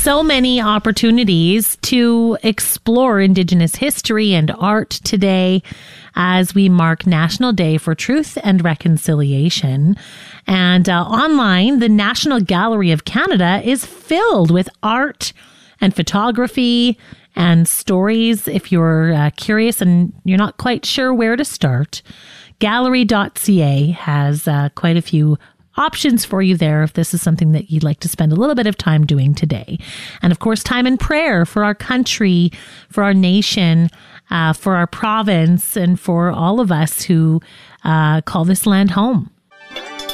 So many opportunities to explore Indigenous history and art today as we mark National Day for Truth and Reconciliation. And online, the National Gallery of Canada is filled with art and photography and stories. If you're curious and you're not quite sure where to start, gallery.ca has quite a few options for you there if this is something that you'd like to spend a little bit of time doing today. And of course, time in prayer for our country, for our nation, for our province, and for all of us who call this land home.